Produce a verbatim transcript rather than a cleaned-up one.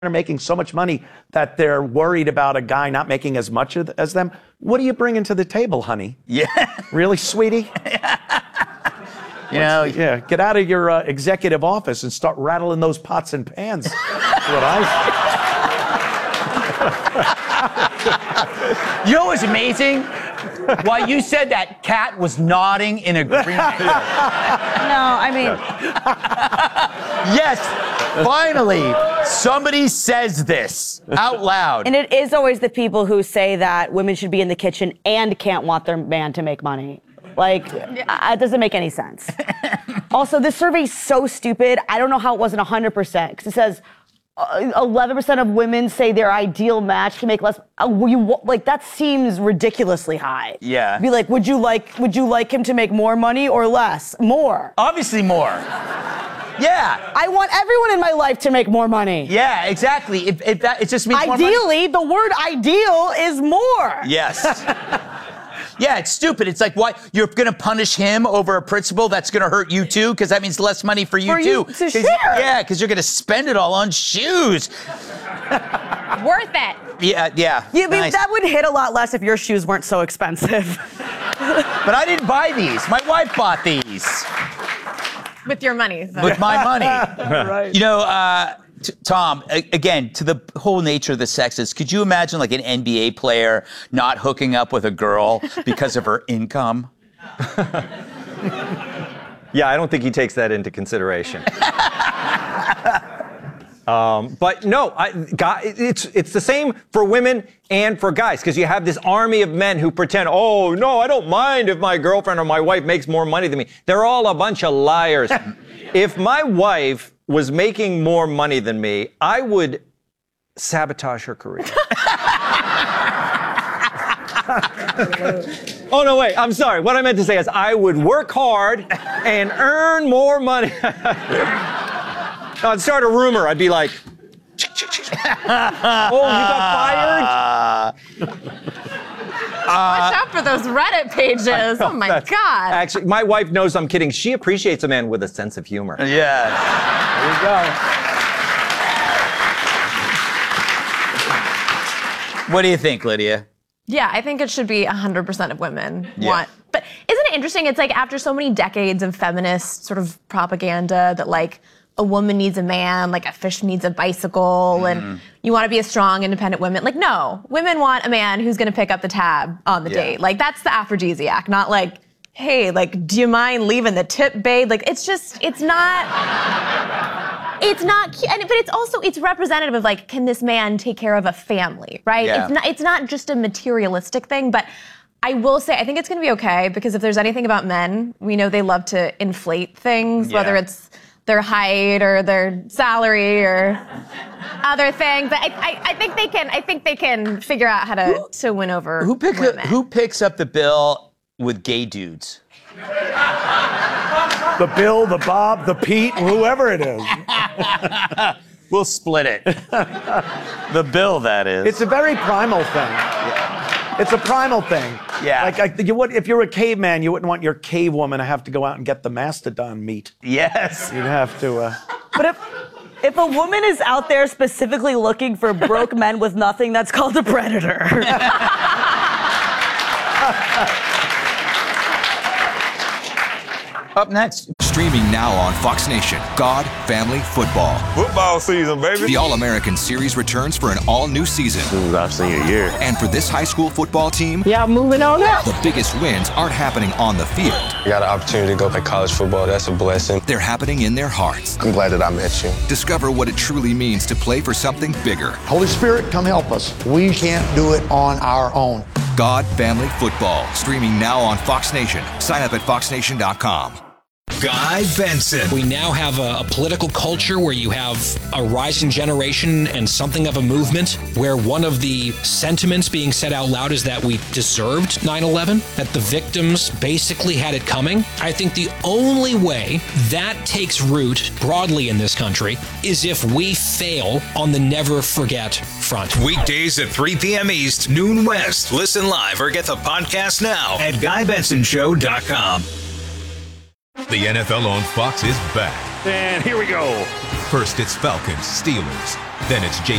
are making so much money that they're worried about a guy not making as much as them. What are you bringing to the table, honey? Yeah. Really, sweetie? You know, yeah, get out of your uh, executive office and start rattling those pots and pans. That's what I You know what's amazing? While you said that, Kat was nodding in agreement. No, I mean... Yes, finally, somebody says this out loud. And it is always the people who say that women should be in the kitchen and can't want their man to make money. Like, it doesn't make any sense. Also, this survey's so stupid. I don't know how it wasn't one hundred percent. Because it says uh, eleven percent of women say their ideal match can make less. Uh, you, like, that seems ridiculously high. Yeah. Be like, would you like, would you like him to make more money or less? More. Obviously more. Yeah. I want everyone in my life to make more money. Yeah, exactly. If, if that, it just means Ideally, more money. the word ideal is more. Yes. Yeah, it's stupid. It's like, why you're going to punish him over a principle that's going to hurt you too? Because that means less money for you for too. You to share. Yeah, because you're going to spend it all on shoes. Worth it. Yeah, yeah. Yeah, but nice. that would hit a lot less if your shoes weren't so expensive. But I didn't buy these. My wife bought these. With your money. So. With my money. Right. You know, uh, t- Tom, a- again, to the whole nature of the sexes, could you imagine like an N B A player not hooking up with a girl because of her income? Yeah, I don't think he takes that into consideration. um, but no, I, God, it's it's the same for women and for guys, because you have this army of men who pretend, oh, no, I don't mind if my girlfriend or my wife makes more money than me. They're all a bunch of liars. If my wife was making more money than me, I would sabotage her career. Oh, no, wait, I'm sorry. What I meant to say is I would work hard and earn more money. I'd start a rumor. I'd be like, oh, you got fired? Watch out for those Reddit pages. Oh, my God. Actually, my wife knows I'm kidding. She appreciates a man with a sense of humor. Yes. There you go. What do you think, Lydia? Yeah, I think it should be one hundred percent of women Yeah. want. But isn't it interesting? It's like after so many decades of feminist sort of propaganda that like a woman needs a man, like a fish needs a bicycle, mm. and you want to be a strong, independent woman. Like, no, women want a man who's going to pick up the tab on the Yeah. date. Like, that's the aphrodisiac, not like, hey, like, do you mind leaving the tip, babe? Like, it's just, it's not, it's not, cu- and, but it's also, it's representative of like, can this man take care of a family, right? Yeah. It's not, it's not just a materialistic thing, but I will say, I think it's going to be okay, because if there's anything about men, we know they love to inflate things, Yeah. whether it's their height or their salary or other things. But I, I, I think they can. I think they can figure out how to, who, to win over who pick women. a, who picks up the bill with gay dudes? The Bill, the Bob, the Pete, whoever it is. We'll split it. The bill, that is. It's a very primal thing. Yeah. It's a primal thing. Yeah. Like, I, you would, if you're a caveman, you wouldn't want your cave woman to have to go out and get the mastodon meat. Yes. You'd have to. Uh... But if if a woman is out there specifically looking for broke men with nothing, that's called a predator. Up next. Streaming now on Fox Nation, God, Family, Football. Football season, baby. The All-American Series returns for an all-new season. This is our senior year. And for this high school football team, Yeah, moving on up. the biggest wins aren't happening on the field. I got an opportunity to go play college football. That's a blessing. They're happening in their hearts. I'm glad that I met you. Discover what it truly means to play for something bigger. Holy Spirit, come help us. We can't do it on our own. God, Family, Football. Streaming now on Fox Nation. Sign up at fox nation dot com. Guy Benson. We now have a, a political culture where you have a rising generation and something of a movement where one of the sentiments being said out loud is that we deserved nine eleven, that the victims basically had it coming. I think the only way that takes root broadly in this country is if we fail on the never forget front. Weekdays at three p.m. East, noon West. Listen live or get the podcast now at guy benson show dot com. The N F L on Fox is back. And here we go. First, it's Falcons, Steelers. Then it's J